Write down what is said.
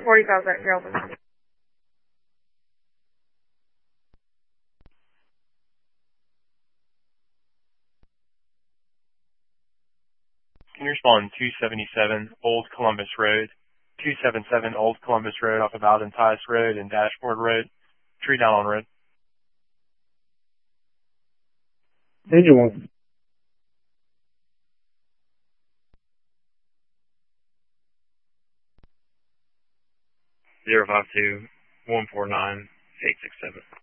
40,000 Geraldton. Can you respond 277 Old Columbus Road, 277 Old Columbus Road off of Alden Tice Road and Dashboard Road, Tree Down on Road? Engine 1. 052-149-867.